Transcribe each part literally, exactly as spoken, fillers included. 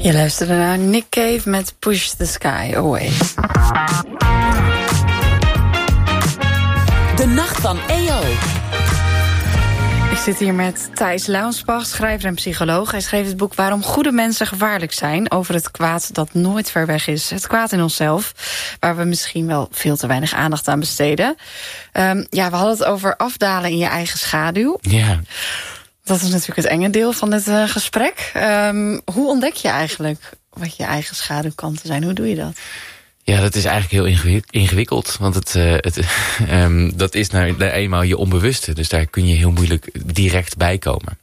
Je luisterde naar Nick Cave met Push the Sky Away. De Nacht van E O. Ik zit hier met Thijs Launsbach, schrijver en psycholoog. Hij schreef het boek Waarom goede mensen gevaarlijk zijn, over het kwaad dat nooit ver weg is. Het kwaad in onszelf, waar we misschien wel veel te weinig aandacht aan besteden. Um, ja, we hadden het over afdalen in je eigen schaduw. Ja. Dat is natuurlijk het enge deel van dit uh, gesprek. Um, hoe ontdek je eigenlijk wat je eigen schaduwkanten zijn? Hoe doe je dat? Ja, dat is eigenlijk heel ingewikkeld. Want het, uh, het, um, dat is nou eenmaal je onbewuste. Dus daar kun je heel moeilijk direct bij komen.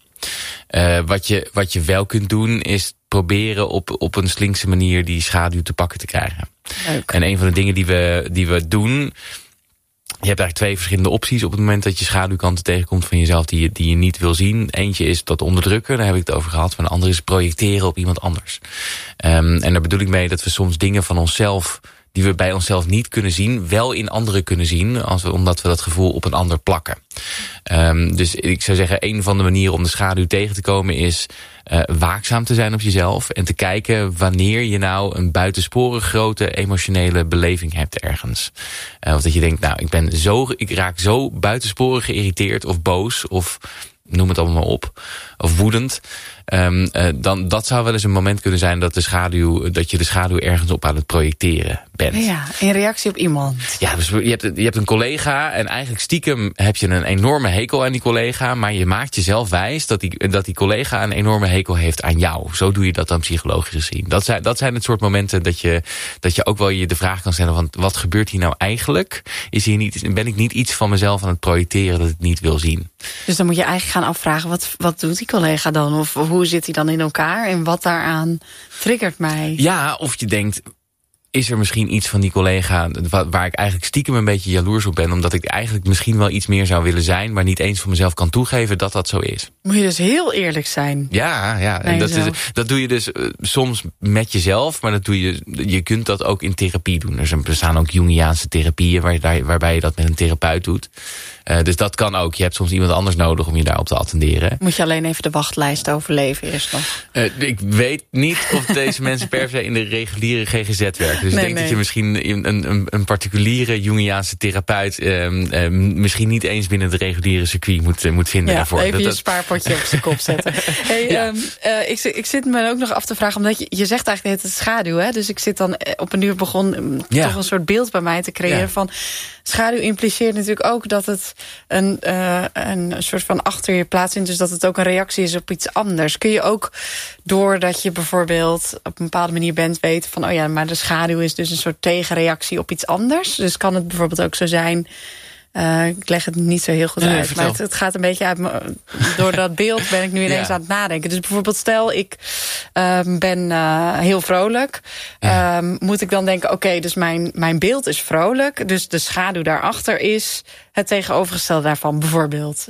Uh, wat, je, wat je wel kunt doen is proberen op, op een slinkse manier die schaduw te pakken te krijgen. Leuk. En een van de dingen die we, die we doen... Je hebt eigenlijk twee verschillende opties op het moment dat je schaduwkanten tegenkomt van jezelf die je, die je niet wil zien. Eentje is dat onderdrukken, daar heb ik het over gehad. Maar de andere is projecteren op iemand anders. Um, en daar bedoel ik mee dat we soms dingen van onszelf die we bij onszelf niet kunnen zien, wel in anderen kunnen zien, als we, omdat we dat gevoel op een ander plakken. Um, dus ik zou zeggen, een van de manieren om de schaduw tegen te komen is uh, waakzaam te zijn op jezelf en te kijken wanneer je nou een buitensporig grote emotionele beleving hebt ergens. Uh, of dat je denkt, nou, ik ben zo, ik raak zo buitensporig geïrriteerd of boos of noem het allemaal maar op, of woedend. Um, uh, dan dat zou wel eens een moment kunnen zijn dat de schaduw, dat je de schaduw ergens op aan het projecteren bent. Ja, in reactie op iemand. Ja, dus je hebt, je hebt een collega en eigenlijk stiekem heb je een enorme hekel aan die collega, maar je maakt jezelf wijs dat die, dat die collega een enorme hekel heeft aan jou. Zo doe je dat dan psychologisch gezien. Dat zijn, dat zijn het soort momenten dat je, dat je ook wel je de vraag kan stellen van wat gebeurt hier nou eigenlijk? Is hier niet, ben ik niet iets van mezelf aan het projecteren dat ik niet wil zien? Dus dan moet je eigenlijk gaan afvragen, wat, wat doet die collega dan? Of hoe zit hij dan in elkaar? En wat daaraan triggert mij? Ja, of je denkt, is er misschien iets van die collega waar ik eigenlijk stiekem een beetje jaloers op ben, omdat ik eigenlijk misschien wel iets meer zou willen zijn, maar niet eens voor mezelf kan toegeven dat dat zo is. Moet je dus heel eerlijk zijn. Ja, ja. En dat, is, dat doe je dus uh, soms met jezelf, maar dat doe je, je kunt dat ook in therapie doen. Er bestaan ook Jungiaanse therapieën waar, waarbij je dat met een therapeut doet. Uh, dus dat kan ook. Je hebt soms iemand anders nodig om je daarop te attenderen. Moet je alleen even de wachtlijst overleven eerst nog? Uh, ik weet niet of deze mensen per se in de reguliere G G Z werken. Dus nee, ik denk nee. dat je misschien een, een, een particuliere Jungiaanse therapeut Uh, uh, misschien niet eens binnen het reguliere circuit moet, uh, moet vinden ja, daarvoor. Even dat, je dat... spaarpotje op zijn kop zetten. Hey, ja. um, uh, ik, ik zit me ook nog af te vragen, omdat je, je zegt eigenlijk het schaduw. Hè? Dus ik zit dan op een uur begon um, ja. toch een soort beeld bij mij te creëren ja. van schaduw impliceert natuurlijk ook dat het een, uh, een soort van achter je plaatsvindt. Dus dat het ook een reactie is op iets anders. Kun je ook, doordat je bijvoorbeeld op een bepaalde manier bent, weten van, oh ja, maar de schaduw is dus een soort tegenreactie op iets anders. Dus kan het bijvoorbeeld ook zo zijn, Uh, ik leg het niet zo heel goed nee, uit, nee, maar het, het gaat een beetje uit me, door dat beeld ben ik nu ineens ja. aan het nadenken. Dus bijvoorbeeld stel, ik uh, ben uh, heel vrolijk. Ja. Uh, moet ik dan denken, oké, okay, dus mijn, mijn beeld is vrolijk. Dus de schaduw daarachter is het tegenovergestelde daarvan, bijvoorbeeld.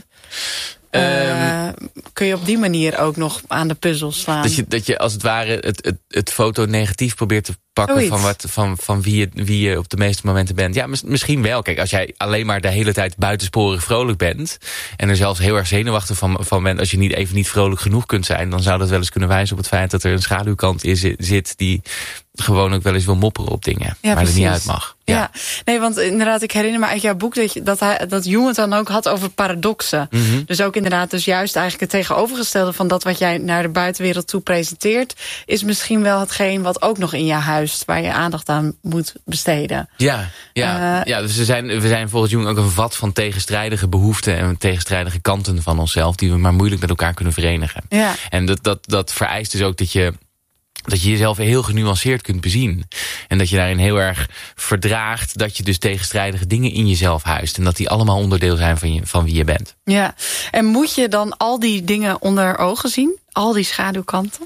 Uh, um, kun je op die manier ook nog aan de puzzel slaan? Dat je, dat je als het ware het, het, het foto negatief probeert te pakken van, wat, van, van wie, je, wie je op de meeste momenten bent. Ja, mis, misschien wel. Kijk, als jij alleen maar de hele tijd buitensporig vrolijk bent en er zelfs heel erg zenuwachtig van, van bent, als je niet even niet vrolijk genoeg kunt zijn, dan zou dat wel eens kunnen wijzen op het feit dat er een schaduwkant is, zit die gewoon ook wel eens wil mopperen op dingen, ja, waar het niet uit mag. Ja. ja, nee, want inderdaad, ik herinner me uit jouw boek dat, je, dat, hij, dat Jung het dan ook had over paradoxen. Mm-hmm. Dus ook inderdaad, dus juist eigenlijk het tegenovergestelde van dat wat jij naar de buitenwereld toe presenteert, is misschien wel hetgeen wat ook nog in je huist, waar je aandacht aan moet besteden. Ja, ja, uh, ja dus we zijn, we zijn volgens Jung ook een vat van tegenstrijdige behoeften en tegenstrijdige kanten van onszelf, die we maar moeilijk met elkaar kunnen verenigen. Ja. En dat, dat, dat vereist dus ook dat je dat je jezelf heel genuanceerd kunt bezien. En dat je daarin heel erg verdraagt dat je dus tegenstrijdige dingen in jezelf huist. En dat die allemaal onderdeel zijn van, je, van wie je bent. Ja, en moet je dan al die dingen onder ogen zien? Al die schaduwkanten?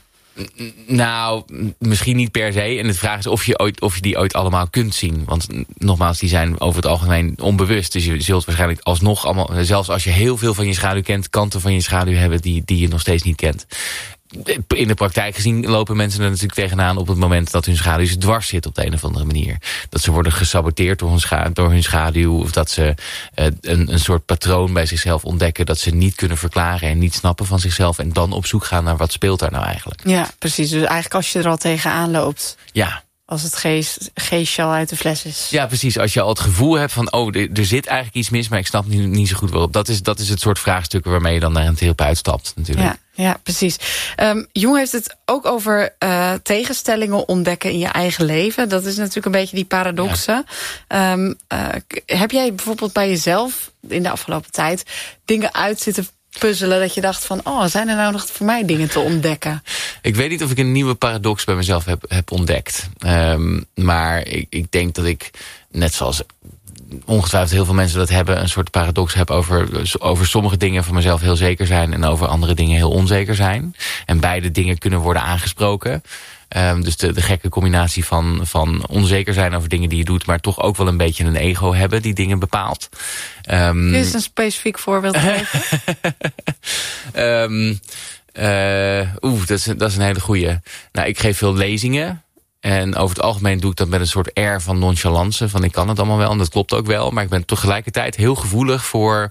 Nou, misschien niet per se. En de vraag is of je, ooit, of je die ooit allemaal kunt zien. Want nogmaals, die zijn over het algemeen onbewust. Dus je zult waarschijnlijk alsnog allemaal, zelfs als je heel veel van je schaduw kent, kanten van je schaduw hebben die, die je nog steeds niet kent. in de praktijk gezien lopen mensen er natuurlijk tegenaan op het moment dat hun schaduw ze dwars zit op de een of andere manier. Dat ze worden gesaboteerd door hun, scha- door hun schaduw. Of dat ze uh, een, een soort patroon bij zichzelf ontdekken dat ze niet kunnen verklaren en niet snappen van zichzelf. En dan op zoek gaan naar wat speelt daar nou eigenlijk. Ja, precies. Dus eigenlijk als je er al tegenaan loopt. Ja. Als het geest, geestje al uit de fles is. Ja, precies. Als je al het gevoel hebt van, oh, er, er zit eigenlijk iets mis, maar ik snap niet, niet zo goed waarop. Dat is, dat is het soort vraagstukken waarmee je dan naar een therapeut uitstapt, natuurlijk. Ja, ja precies. Um, Jung heeft het ook over uh, tegenstellingen ontdekken in je eigen leven. Dat is natuurlijk een beetje die paradoxe. Ja. Um, uh, heb jij bijvoorbeeld bij jezelf in de afgelopen tijd dingen uit zitten puzzelen dat je dacht van, oh, zijn er nou nog voor mij dingen te ontdekken? Ik weet niet of ik een nieuwe paradox bij mezelf heb, heb ontdekt. Um, maar ik, ik denk dat ik, net zoals ongetwijfeld heel veel mensen dat hebben, een soort paradox heb over, over sommige dingen van mezelf heel zeker zijn en over andere dingen heel onzeker zijn. En beide dingen kunnen worden aangesproken. Um, dus de, de gekke combinatie van, van onzeker zijn over dingen die je doet, maar toch ook wel een beetje een ego hebben die dingen bepaalt. Um, Kun je eens een specifiek voorbeeld geven? um, uh, Oeh, dat is, dat is een hele goeie. Nou, ik geef veel lezingen. En over het algemeen doe ik dat met een soort air van nonchalance. Van ik kan het allemaal wel en dat klopt ook wel. Maar ik ben tegelijkertijd heel gevoelig voor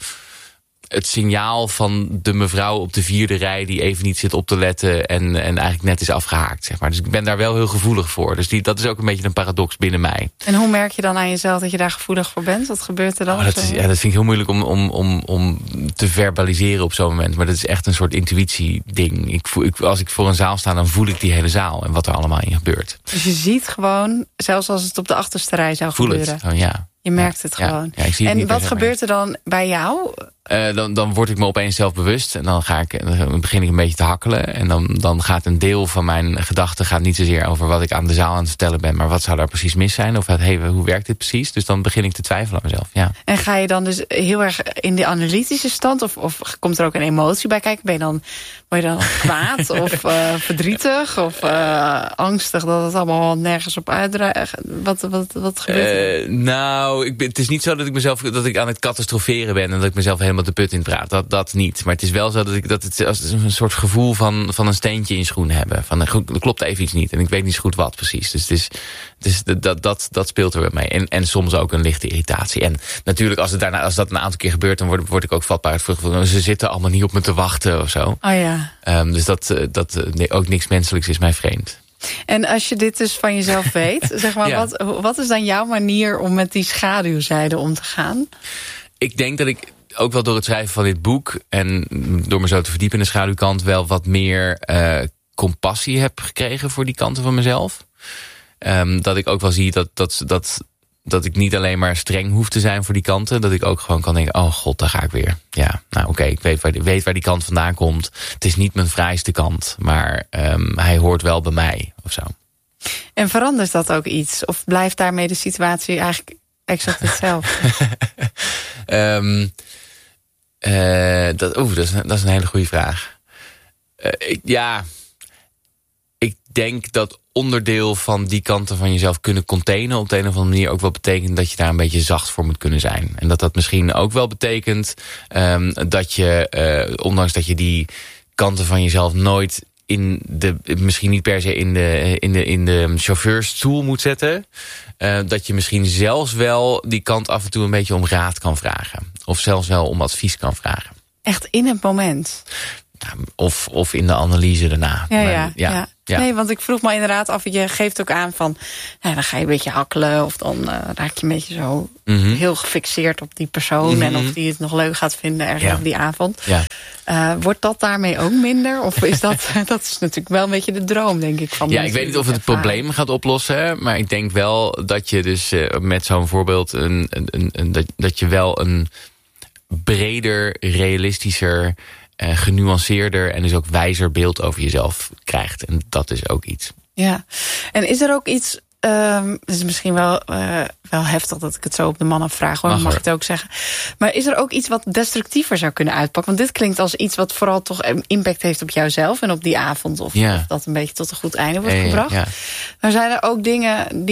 het signaal van de mevrouw op de vierde rij die even niet zit op te letten en, en eigenlijk net is afgehaakt, zeg maar. Dus ik ben daar wel heel gevoelig voor. Dus die, dat is ook een beetje een paradox binnen mij. En hoe merk je dan aan jezelf dat je daar gevoelig voor bent? Wat gebeurt er dan? Oh, dat, is, ja, dat vind ik heel moeilijk om, om, om, om te verbaliseren op zo'n moment. Maar dat is echt een soort intuïtie-ding. Ik voel, ik, als ik voor een zaal sta, dan voel ik die hele zaal en wat er allemaal in gebeurt. Dus je ziet gewoon, zelfs als het op de achterste rij zou voel gebeuren. Het, oh, ja. Je merkt ja, het gewoon. Ja, ja, ik zie het en niet wat gebeurt er dan bij jou? Uh, dan, dan word ik me opeens zelfbewust en dan, ga ik, dan begin ik een beetje te hakkelen. En dan, dan gaat een deel van mijn gedachten gaat niet zozeer over wat ik aan de zaal aan het vertellen ben, maar wat zou daar precies mis zijn? Of hey, hoe werkt dit precies? Dus dan begin ik te twijfelen aan mezelf. Ja. En ga je dan dus heel erg in de analytische stand? Of, of komt er ook een emotie bij kijken? Ben je dan, word je dan kwaad of uh, verdrietig of uh, angstig dat het allemaal nergens op uitdraagt? Wat, wat, wat gebeurt er? Uh, nou, ik ben, het is niet zo dat ik mezelf dat ik aan het catastroferen ben en dat ik mezelf helemaal de put in praat. Dat, dat niet. Maar het is wel zo dat ik dat het als een soort gevoel van, van een steentje in schoen hebben. Van er klopt even iets niet. En ik weet niet zo goed wat precies. Dus, het is, dus dat, dat, dat speelt er bij mij. En, en soms ook een lichte irritatie. En natuurlijk, als, het daarna, als dat een aantal keer gebeurt, dan word, word ik ook vatbaar. Ze zitten allemaal niet op me te wachten of zo. Oh ja. Um, dus dat, dat nee, ook niks menselijks is mij vreemd. En als je dit dus van jezelf weet, zeg maar, ja. wat, wat is dan jouw manier om met die schaduwzijde om te gaan? Ik denk dat ik ook wel door het schrijven van dit boek en door me zo te verdiepen in de schaduwkant wel wat meer uh, compassie heb gekregen voor die kanten van mezelf. Um, dat ik ook wel zie dat, dat, dat, dat ik niet alleen maar streng hoef te zijn voor die kanten. Dat ik ook gewoon kan denken, oh god, daar ga ik weer. Ja, nou oké, okay, ik weet waar, weet waar die kant vandaan komt. Het is niet mijn vrijste kant, maar um, hij hoort wel bij mij of zo. En verandert dat ook iets? Of blijft daarmee de situatie eigenlijk exact hetzelfde? um, uh, dat, oeh, dat, is, dat is een hele goede vraag. Uh, ik, ja, ik denk dat onderdeel van die kanten van jezelf kunnen containen op de een of andere manier ook wel betekent dat je daar een beetje zacht voor moet kunnen zijn. En dat dat misschien ook wel betekent um, dat je, uh, ondanks dat je die kanten van jezelf nooit in de, misschien niet per se in de, in de, in de chauffeurstoel moet zetten, uh, dat je misschien zelfs wel die kant af en toe een beetje om raad kan vragen. Of zelfs wel om advies kan vragen. Echt in het moment? Of, of in de analyse daarna. Ja, maar, ja, ja, ja. ja. Nee, want ik vroeg me inderdaad af, je geeft ook aan van, nou, dan ga je een beetje hakkelen of dan uh, raak je een beetje zo mm-hmm. heel gefixeerd op die persoon mm-hmm. en of die het nog leuk gaat vinden ergens ja. op die avond. Ja. Uh, wordt dat daarmee ook minder? Of is dat, dat is natuurlijk wel een beetje de droom, denk ik. Van ja, ik weet niet of het het probleem gaat oplossen, maar ik denk wel dat je dus uh, met zo'n voorbeeld een, een, een, een, dat, dat je wel een breder, realistischer, Uh, genuanceerder en dus ook wijzer beeld over jezelf krijgt. En dat is ook iets. Ja, en is er ook iets, uh, het is misschien wel, uh, wel heftig dat ik het zo op de man afvraag, hoor, mag, mag ik het ook zeggen. Maar is er ook iets wat destructiever zou kunnen uitpakken? Want dit klinkt als iets wat vooral toch impact heeft op jouzelf en op die avond. Of, ja. of dat een beetje tot een goed einde wordt hey, gebracht. Ja. Maar zijn er ook dingen die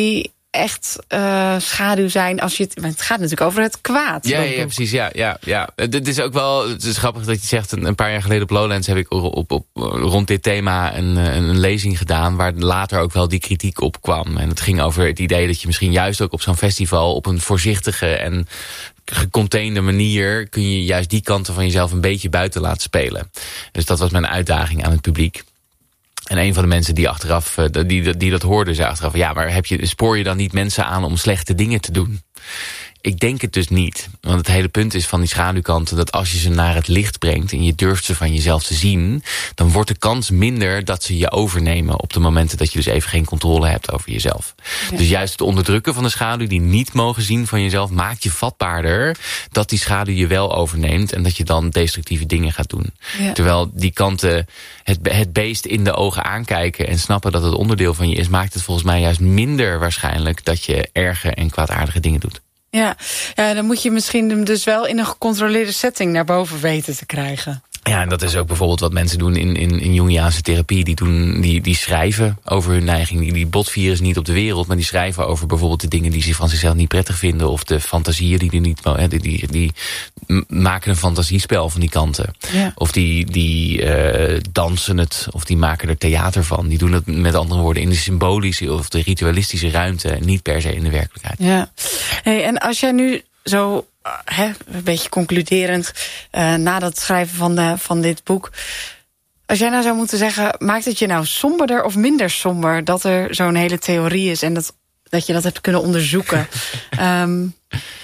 echt uh, schaduw zijn als je het... Het gaat natuurlijk over het kwaad. Ja, ja, precies. Ja, ja, ja. Het is ook wel... Het is grappig dat je zegt... Een paar jaar geleden op Lowlands heb ik op, op, op, rond dit thema een, een lezing gedaan... waar later ook wel die kritiek op kwam. En het ging over het idee dat je misschien juist ook op zo'n festival... op een voorzichtige en gecontainde manier... kun je juist die kanten van jezelf een beetje buiten laten spelen. Dus dat was mijn uitdaging aan het publiek. En een van de mensen die achteraf, die, die dat hoorde, zei achteraf... ja, maar heb je, spoor je dan niet mensen aan om slechte dingen te doen? Ik denk het dus niet. Want het hele punt is van die schaduwkanten... dat als je ze naar het licht brengt en je durft ze van jezelf te zien... dan wordt de kans minder dat ze je overnemen... op de momenten dat je dus even geen controle hebt over jezelf. Ja. Dus juist het onderdrukken van de schaduw... die niet mogen zien van jezelf... maakt je vatbaarder dat die schaduw je wel overneemt... en dat je dan destructieve dingen gaat doen. Ja. Terwijl die kanten het, het beest in de ogen aankijken... en snappen dat het onderdeel van je is... maakt het volgens mij juist minder waarschijnlijk... dat je erge en kwaadaardige dingen doet. Ja, ja, dan moet je misschien hem dus wel in een gecontroleerde setting naar boven weten te krijgen. Ja, en dat is ook bijvoorbeeld wat mensen doen in, in, in Jungiaanse therapie. Die, doen, die, die schrijven over hun neiging. Die, die botvieren ze niet op de wereld, maar die schrijven over bijvoorbeeld de dingen die ze van zichzelf niet prettig vinden. Of de fantasieën die die niet... Die, die, die maken een fantasiespel van die kanten. Ja. Of die, die uh, dansen het, of die maken er theater van. Die doen het met andere woorden in de symbolische of de ritualistische ruimte. Niet per se in de werkelijkheid. Ja. Hey, en als jij nu zo... Uh, he, een beetje concluderend, uh, na dat schrijven van, de, van dit boek. Als jij nou zou moeten zeggen, maakt het je nou somberder of minder somber... dat er zo'n hele theorie is en dat, dat je dat hebt kunnen onderzoeken? um,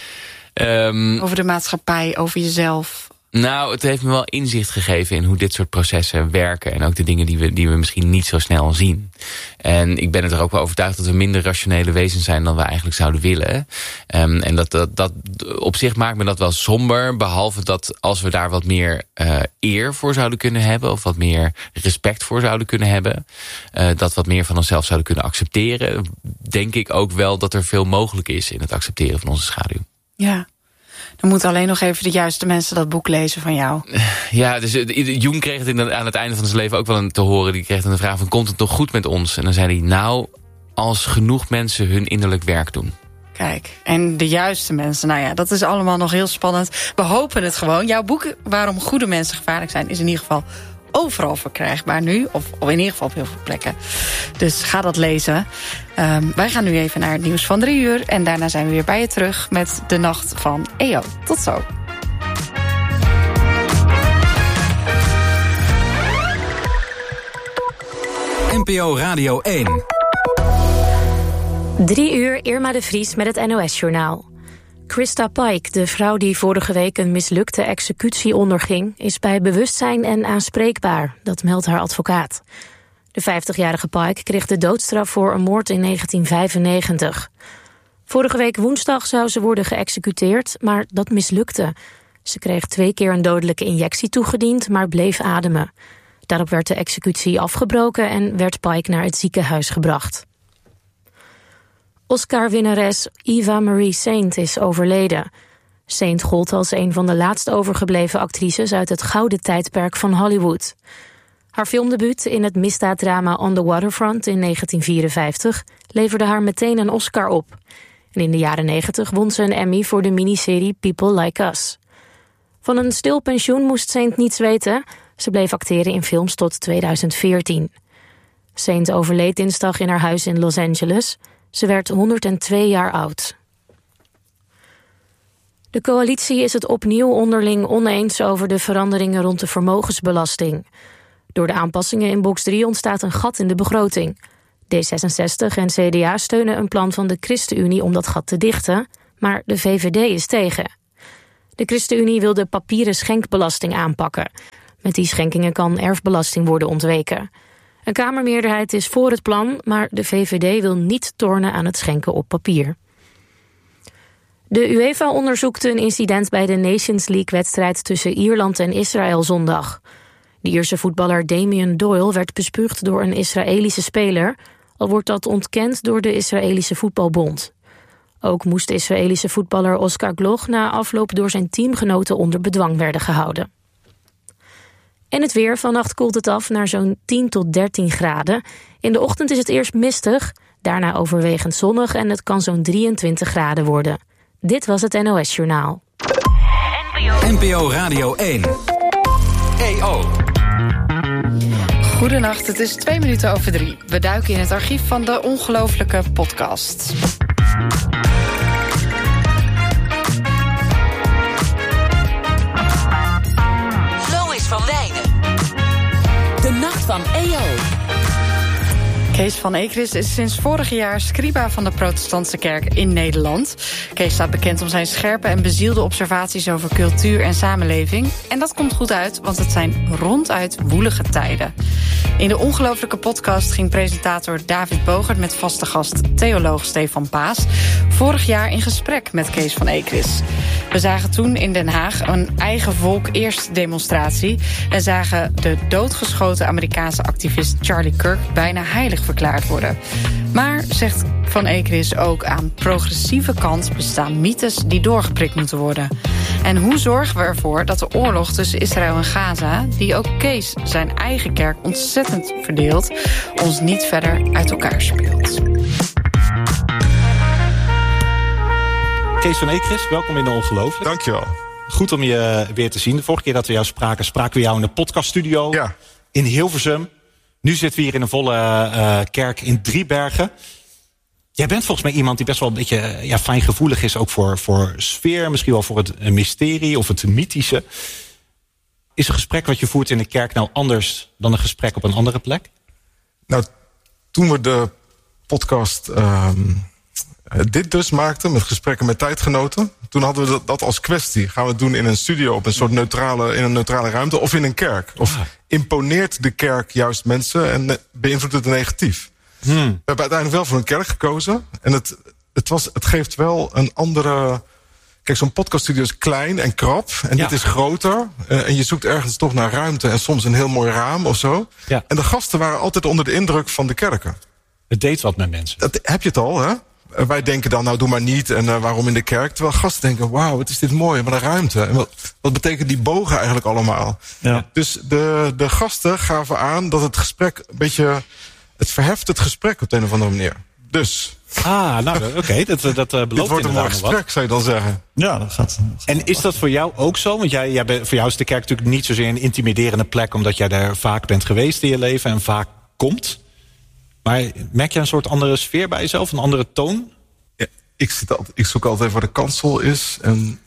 um, over de maatschappij, over jezelf... Nou, het heeft me wel inzicht gegeven in hoe dit soort processen werken. En ook de dingen die we, die we misschien niet zo snel zien. En ik ben er ook wel overtuigd dat we minder rationele wezens zijn dan we eigenlijk zouden willen. Um, en dat, dat, dat op zich maakt me dat wel somber. Behalve dat als we daar wat meer uh, eer voor zouden kunnen hebben. Of wat meer respect voor zouden kunnen hebben. Uh, dat wat meer van onszelf zouden kunnen accepteren. Denk ik ook wel dat er veel mogelijk is in het accepteren van onze schaduw. Ja. Dan moeten alleen nog even de juiste mensen dat boek lezen van jou. Ja, dus Jung kreeg het in, aan het einde van zijn leven ook wel een, te horen. Die kreeg dan de vraag van, komt het nog goed met ons? En dan zei hij, nou, als genoeg mensen hun innerlijk werk doen. Kijk, en de juiste mensen, nou ja, dat is allemaal nog heel spannend. We hopen het gewoon. Jouw boek, Waarom goede mensen gevaarlijk zijn, is in ieder geval overal verkrijgbaar nu. Of, of in ieder geval op heel veel plekken. Dus ga dat lezen. Um, wij gaan nu even naar het nieuws van drie uur. En daarna zijn we weer bij je terug met de Nacht van E O. Tot zo. N P O Radio één. Drie uur, Irma de Vries met het N O S-journaal. Krista Pike, de vrouw die vorige week een mislukte executie onderging, is bij bewustzijn en aanspreekbaar, dat meldt haar advocaat. De vijftigjarige Pike kreeg de doodstraf voor een moord in negentien vijfennegentig. Vorige week woensdag zou ze worden geëxecuteerd, maar dat mislukte. Ze kreeg twee keer een dodelijke injectie toegediend, maar bleef ademen. Daarop werd de executie afgebroken en werd Pike naar het ziekenhuis gebracht. Oscar-winnares Eva Marie Saint is overleden. Saint gold als een van de laatst overgebleven actrices uit het gouden tijdperk van Hollywood. Haar filmdebuut in het misdaaddrama On the Waterfront in negentien vierenvijftig leverde haar meteen een Oscar op. En in de jaren negentig won ze een Emmy voor de miniserie People Like Us. Van een stil pensioen moest Saint niets weten. Ze bleef acteren in films tot tweeduizend veertien. Saint overleed dinsdag in haar huis in Los Angeles. Ze werd honderdtwee jaar oud. De coalitie is het opnieuw onderling oneens over de veranderingen rond de vermogensbelasting. Door de aanpassingen in box drie ontstaat een gat in de begroting. D zesenzestig en C D A steunen een plan van de ChristenUnie om dat gat te dichten, maar de V V D is tegen. De ChristenUnie wil de papieren schenkbelasting aanpakken. Met die schenkingen kan erfbelasting worden ontweken. Een Kamermeerderheid is voor het plan, maar de V V D wil niet tornen aan het schenken op papier. De UEFA onderzoekt een incident bij de Nations League-wedstrijd tussen Ierland en Israël zondag. De Ierse voetballer Damien Doyle werd bespuugd door een Israëlische speler, al wordt dat ontkend door de Israëlische voetbalbond. Ook moest de Israëlische voetballer Oscar Gloch na afloop door zijn teamgenoten onder bedwang werden gehouden. En het weer, vannacht koelt het af naar zo'n tien tot dertien graden. In de ochtend is het eerst mistig Daarna overwegend zonnig en het kan zo'n drieëntwintig graden worden. Dit was het N O S Journaal. N P O Radio één. E O. Goedenacht, het is twee minuten over drie. We duiken in het archief van de ongelofelijke podcast. Lois van Wijnen. De Nacht van E O. Kees van Ekris is sinds vorig jaar scriba van de Protestantse Kerk in Nederland. Kees staat bekend om zijn scherpe en bezielde observaties over cultuur en samenleving. En dat komt goed uit, want het zijn ronduit woelige tijden. In de ongelofelijke podcast ging presentator David Bogert met vaste gast theoloog Stefan Paas vorig jaar in gesprek met Kees van Ekris. We zagen toen in Den Haag een eigen volk eerst demonstratie en zagen de doodgeschoten Amerikaanse activist Charlie Kirk bijna heilig verklaard worden. Maar, zegt Van Ekris ook, aan progressieve kant bestaan mythes die doorgeprikt moeten worden. En hoe zorgen we ervoor dat de oorlog tussen Israël en Gaza, die ook Kees zijn eigen kerk ontzettend verdeelt, ons niet verder uit elkaar speelt? Kees van Ekris, welkom in de Ongelooflijk. Dankjewel. Goed om je weer te zien. De vorige keer dat we jou spraken, spraken we jou in de podcaststudio Ja. in Hilversum. Nu zitten we hier in een volle uh, kerk in Driebergen. Jij bent volgens mij iemand die best wel een beetje ja, fijngevoelig is, ook voor, voor sfeer, misschien wel voor het mysterie of het mythische. Is een gesprek wat je voert in de kerk nou anders dan een gesprek op een andere plek? Nou, toen we de podcast uh, dit dus maakten, met gesprekken met tijdgenoten, toen hadden we dat, dat als kwestie. Gaan we het doen in een studio, op een soort neutrale, in een neutrale ruimte, of in een kerk? Of imponeert de kerk juist mensen en beïnvloedt het negatief? Hmm. We hebben uiteindelijk wel voor een kerk gekozen. En het, het, was, het geeft wel een andere... Kijk, zo'n podcaststudio is klein en krap. En ja. Dit is groter. Uh, en je zoekt ergens toch naar ruimte en soms een heel mooi raam of zo. Ja. En de gasten waren altijd onder de indruk van de kerken. Het deed wat met mensen. Dat heb je het al, hè? Uh, wij denken dan, nou doe maar niet. En uh, waarom in de kerk? Terwijl gasten denken, wauw, wat is dit mooi. Wat een ruimte. En wat, wat betekent die bogen eigenlijk allemaal? Ja. Dus de, de gasten gaven aan dat het gesprek een beetje... Het verheft het gesprek op de een of andere manier. Dus... Ah, nou, oké, okay, dat, dat uh, belooft Dit wordt een mooi gesprek, wat. zou je dan zeggen. Ja, dat gaat. En is dat voor jou ook zo? Want jij, jij bent, voor jou is de kerk natuurlijk niet zozeer een intimiderende plek, omdat jij daar vaak bent geweest in je leven en vaak komt. Maar merk je een soort andere sfeer bij jezelf, een andere toon? Ja, ik, zit altijd, ik zoek altijd waar de kansel is. En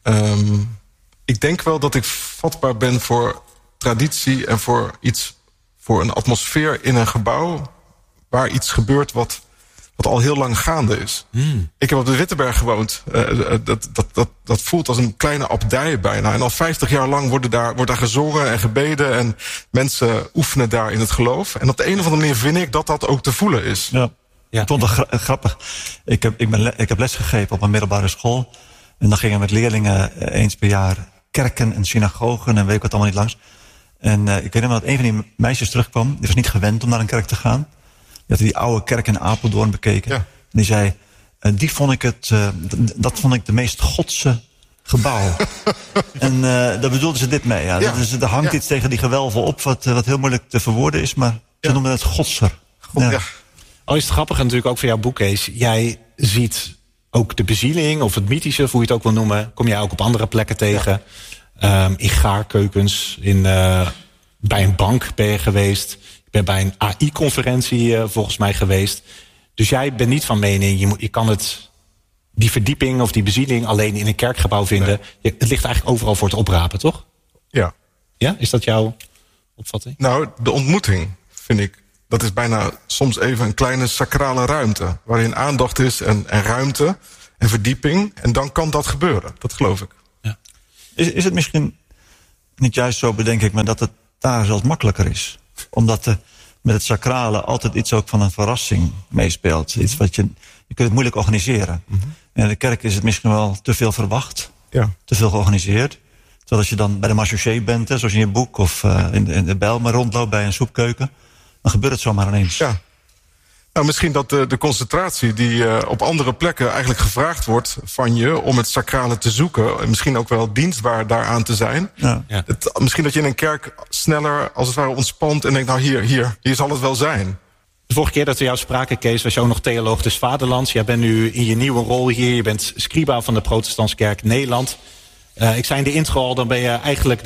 um, ik denk wel dat ik vatbaar ben voor traditie en voor iets, voor een atmosfeer in een gebouw waar iets gebeurt wat, wat al heel lang gaande is. Hmm. Ik heb op de Wittenberg gewoond. Uh, dat, dat, dat, dat voelt als een kleine abdij bijna. En al vijftig jaar lang worden daar, wordt daar gezongen en gebeden en mensen oefenen daar in het geloof. En op de een of andere manier vind ik dat dat ook te voelen is. Ja, ja. Ik vond het gra- grappig. Ik heb, ik, ben le- ik heb lesgegeven op een middelbare school. En dan gingen met leerlingen uh, eens per jaar kerken en synagogen en weet ik wat allemaal niet langs. En uh, ik weet nog dat een van die meisjes terugkwam. Die was niet gewend om naar een kerk te gaan. Die had die oude kerk in Apeldoorn bekeken. Ja. En die zei, uh, die vond ik het, uh, d- dat vond ik de meest godse gebouw. En uh, daar bedoelden ze dit mee. Ja. Ja. Dus er hangt ja. iets tegen die gewelven op wat, uh, wat heel moeilijk te verwoorden is. Maar ze ja. noemen het godser. God, ja. Ja. Al is het grappig natuurlijk ook voor jouw boek, Kees. Jij ziet ook de bezieling of het mythische, hoe je het ook wil noemen. Kom jij ook op andere plekken tegen. Ja. Um, in gaarkeukens, in, uh, bij een bank ben je geweest. Ik ben bij een A I-conferentie uh, volgens mij geweest. Dus jij bent niet van mening, je, moet, je kan het, die verdieping of die bezieling alleen in een kerkgebouw vinden. Nee. Je, het ligt eigenlijk overal voor het oprapen, toch? Ja. Ja, is dat jouw opvatting? Nou, de ontmoeting, vind ik, dat is bijna soms even een kleine sacrale ruimte. Waarin aandacht is en, en ruimte en verdieping. En dan kan dat gebeuren, dat geloof ik. Ja. Is, is het misschien niet juist zo, bedenk ik, maar dat het daar zelfs makkelijker is? Omdat de, met het sacrale altijd iets ook van een verrassing meespeelt. Iets wat je, je kunt het moeilijk organiseren. Mm-hmm. En in de kerk is het misschien wel te veel verwacht. Ja. Te veel georganiseerd. Terwijl als je dan bij de marchaussee bent, hè, zoals in je boek, of uh, in, de, in de Bijlmer rondloopt bij een soepkeuken, dan gebeurt het zomaar ineens. Ja. Nou, misschien dat de, de concentratie die uh, op andere plekken eigenlijk gevraagd wordt van je om het sacrale te zoeken, en misschien ook wel dienstbaar daaraan te zijn. Ja. Ja. Het, misschien dat je in een kerk sneller als het ware ontspant en denkt, nou hier, hier, hier zal het wel zijn. De vorige keer dat we jou spraken, Kees, was je ook nog theoloog des Vaderlands. Jij bent nu in je nieuwe rol hier. Je bent scriba van de Protestantse Kerk Nederland. Uh, ik zei in de intro al, dan ben je eigenlijk